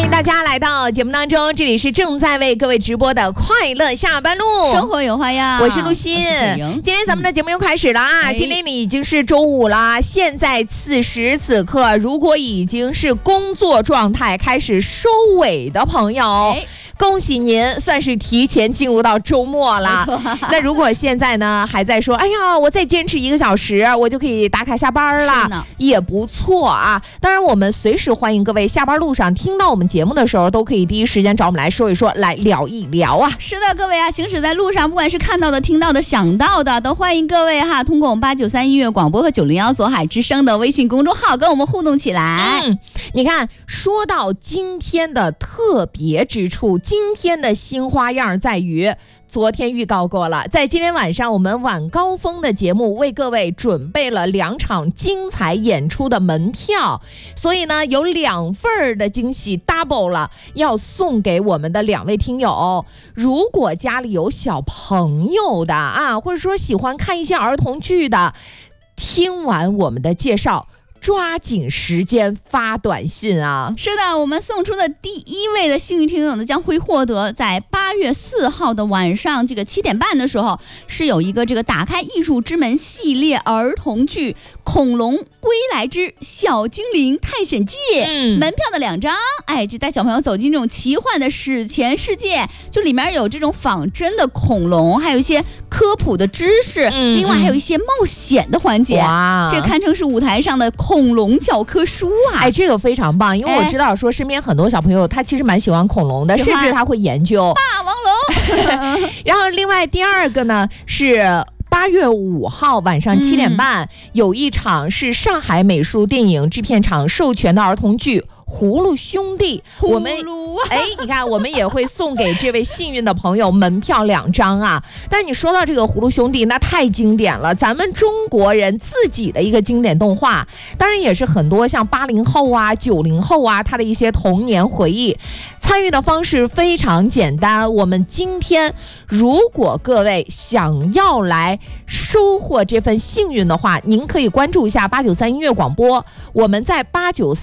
迎大家来到节目当中，这里是正在为各位直播的快乐下班路， 生活有花样。 我是陆欣。今天咱们的节目又开始了啊！今天你已经是周五了，现在此时此刻，如果已经是工作状态开始收尾的朋友，恭喜您，算是提前进入到周末了。那如果现在呢还在说，哎呀，我再坚持1个小时，我就可以打卡下班了，也不错啊。当然，我们随时欢迎各位下班路上听到我们节目的时候，都可以第一时间找我们来说一说，来聊一聊啊。 是的，各位啊，行驶在路上，不管是看到的、听到的、想到的，都欢迎各位哈，通过我们893音乐广播和901左海之声的微信公众号跟我们互动起来。 你看，说到今天的特别之处，今天的新花样在于，昨天预告过了，在今天晚上我们晚高峰的节目为各位准备了2场精彩演出的门票，所以呢有2份的惊喜 double 了，要送给我们的2位听友。如果家里有小朋友的啊，或者说喜欢看一些儿童剧的，听完我们的介绍抓紧时间发短信啊！ 是的，我们送出的第1位的幸运听友呢，将会获得在8月4号的晚上这个7点半的时候，是有一个这个打开艺术之门系列儿童剧《恐龙归来之小精灵探险记》门票的2张。这带小朋友走进这种奇幻的史前世界，就里面有这种仿真的恐龙，还有一些科普的知识，另外还有一些冒险的环节。这堪称是舞台上的恐龙教科书啊！ 这个非常棒，因为我知道说身边很多小朋友他其实蛮喜欢恐龙的，甚至他会研究霸王龙。 然后另外第2个呢是8月5号晚上7点半，有一场是上海美术电影制片厂授权的儿童剧《葫芦兄弟》，我们你看我们也会送给这位幸运的朋友门票2张啊。但是你说到这个葫芦兄弟，那太经典了，咱们中国人自己的一个经典动画，当然也是很多像80后啊、90后啊他的一些童年回忆。参与的方式非常简单，我们今天如果各位想要来收获这份幸运的话，您可以关注一下893音乐广播，我们在893